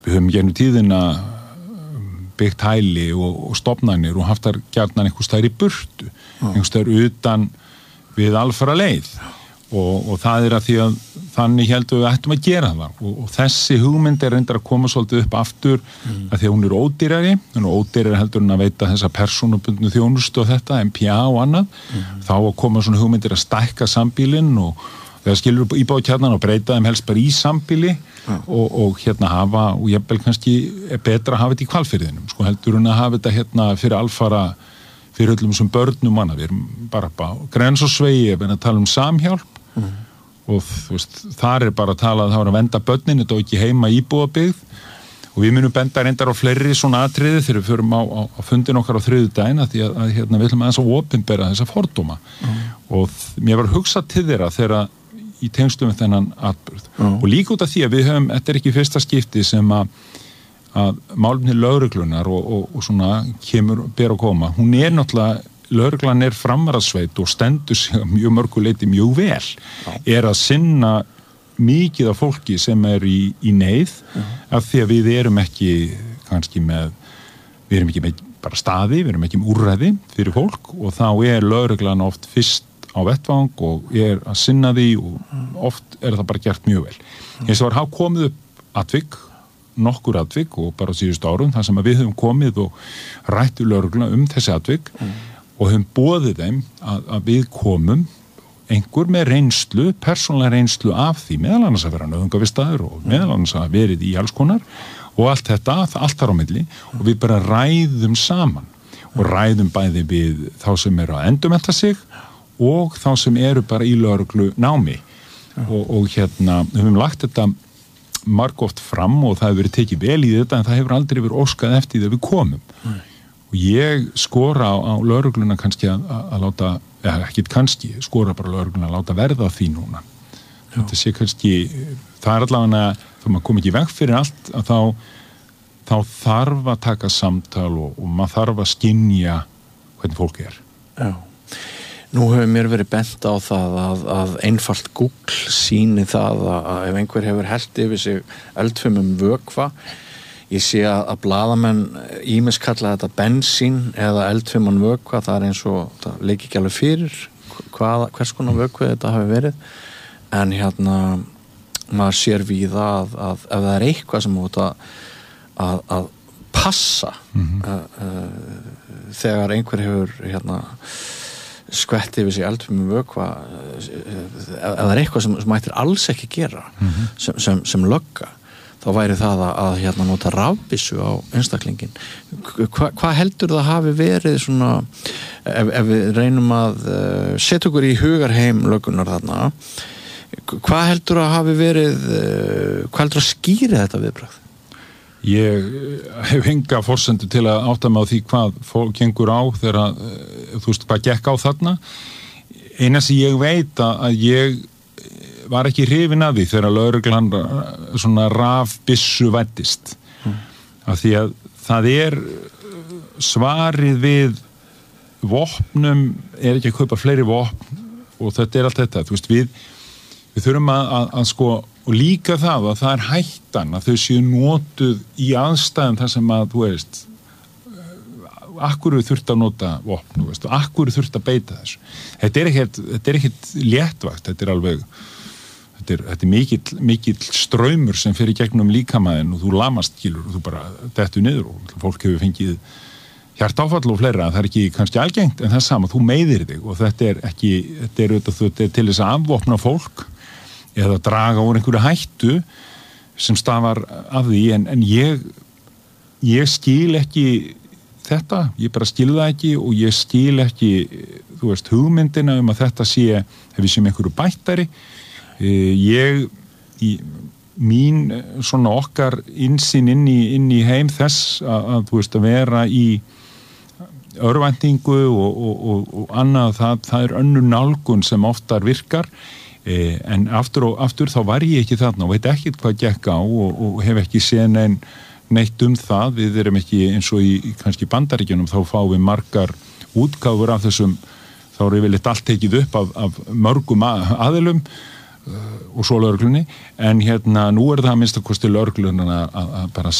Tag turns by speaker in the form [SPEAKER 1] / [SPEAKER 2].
[SPEAKER 1] við höfum gennum tíðina byggt hæli og stofnanir og haft þar gjarnan einhvers staðar í burtu, einhvers staðar utan við alfara leið og það að því að þannig heldum við ættum að gera það og þessi hugmynd reyndar að koma svolítið upp aftur að því að hún ódýrari, heldur en að veita þessa persónubundnu þjónustu og þetta, MPA og annað, þá að koma svona hugmyndir að stækka sambýlinn og þegar skilur íbúðakjarnan og breyta þeim helst bara í sambýli og hafa, og jafnvel kannski betra að hafa þetta í Hvalfirðinum, sko heldur en að hafa þetta fyrir alfara, fyrir öllum sem börnum manna, við erum bara á Grensásvegi, við erum að tala samhjálp og þú veist, þar bara að tala að venda börnin, þetta ekki heima íbúðabyggð og við munum benda reyndar á fleiri svona atriði þegar við förum á fundin okkar á þriðjudaginn að við ætlum aðeins að opinbera þessa fordóma og mér var hugsað til þeirra þegar í tengslum við þennan atburð og líka út af því að við höfum, þetta ekki fyrsta skipti sem að málefni lögreglunar og svona ber að koma, hún náttúrulega lögreglan framvarðasveit og stendur sig mjög mörgu leyti mjög vel að sinna mikið af fólki sem í neyð af því að við erum ekki kannski með bara staði, við erum ekki með úrræði fyrir fólk og þá lögreglan oft fyrst á vettvang og að sinna því og oft það bara gert mjög vel. Eins og hafa komið upp nokkur atvik og bara á síðustu árum þar sem að við höfum komið og rættu lögregluna þessi atvik og höfum boðið þeim að við komum einhver með reynslu, persónulega reynslu af því, meðal annars að vera nauðungarvistaður og meðal annars að verið í alls konar og allt þetta, allt þar á milli og við bara ræðum saman og ræðum bæði við þá sem að endurmennta sig og þá sem bara í lögreglu námi og við höfum lagt þetta margoft fram og það hefur verið tekið vel í þetta en það hefur aldrei verið óskað eftir því að við komum og ég skora á lögregluna kannski að láta, ekkert kannski, skora bara lögregluna að láta verða því núna. Þetta sé kannski, það allavega, þegar maður kom ekki í veg fyrir allt, að þá þarf að taka samtal og maður þarf að skynja hvernig fólk Já.
[SPEAKER 2] Nú hefur mér verið bent á það að einfalt Google sýni það að ef einhver hefur hellt yfir sig eldfimum vökva, ég sé að blaðamenn ýmis kalla þetta bensín eða eldfiman vökva, það eins og það leiki ekki alveg fyrir hvers konar vökva þetta hafi verið en maður sér víða að ef það eitthvað sem út að passa þegar einhver hefur skvett yfir sig eldfimum vökva ef það eitthvað sem mættir alls ekki gera sem lögga þá væri það að nota rafbyssu á einstaklingin. Hvað heldur það hafi verið svona, ef við reynum að setja okkur í hugarheim löggunar þarna, hvað heldur að hafi verið, hvað heldur að skýri þetta viðbragð?
[SPEAKER 1] Ég hef enga forsendu til að átta mig á því hvað fólk gengur á þegar, þú veist, hvað gekk á þarna. Eina sem ég veit að ég var ekki hrifinn af því þegar lögreglan svona rafbyssu væddist. Af því að það svarið við vopnum ekki að kaupa fleiri vopn og þetta allt þetta. Þú veist, við þurfum að sko, og líka það að það hættan að þau séu notuð í aðstæðum þar sem að, þú veist, akkur þurft að nota vopn, þú veist, og akkur þurft að beita þessu. Þetta er ekkert léttvakt, þetta er alveg þetta er mikill straumur sem fer í gegnum líkamæðin og þú lamast skilur og þú bara dettur niður og fólk hefur fengið hjartáfall og fleira, það er ekki kannski algengt en það er sama, þú meiðir þig og þetta er til þess að afvopna fólk eða draga úr einhverju hættu sem stafar af því en ég skil ekki þetta, ég bara skil það ekki og ég skil ekki, þú veist, hugmyndina að þetta sé, ef við séum einhverju bættari mín svona okkar innsýn inn í heim þess að þú veist að vera í örvæntingu og annað það er önnur nálgun sem oftar virkar en aftur þá var ég ekki þarna og veit ekkert hvað gekk á og hef ekki séð neitt það, við erum ekki eins og í kannski Bandaríkjunum þá fáum við margar útgáfur af þessum þá yfirleitt allt tekið upp af mörgum aðilum og svo lögreglunni, en nú það að minnsta kosti lögreglunna að bara